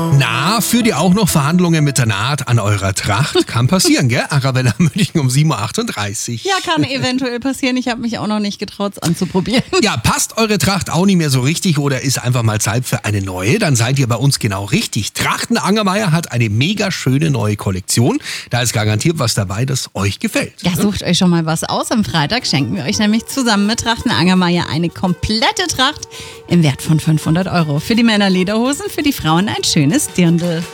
Na, führt ihr auch noch Verhandlungen mit der Naht an eurer Tracht? Kann passieren, gell? Arabella München um 7.38 Uhr. Ja, kann eventuell passieren. Ich habe mich auch noch nicht getraut, es anzuprobieren. Ja, passt eure Tracht auch nicht mehr so richtig oder ist einfach mal Zeit für eine neue? Dann seid ihr bei uns genau richtig. Trachten Angermeier hat eine mega schöne neue Kollektion. Da ist garantiert was dabei, das euch gefällt. Ja, sucht euch schon mal was aus. Am Freitag schenken wir euch nämlich zusammen mit Trachten Angermeier eine komplette Tracht im Wert von 500 €. Für die Männer Lederhosen, für die Frauen ein schönes Dirndl.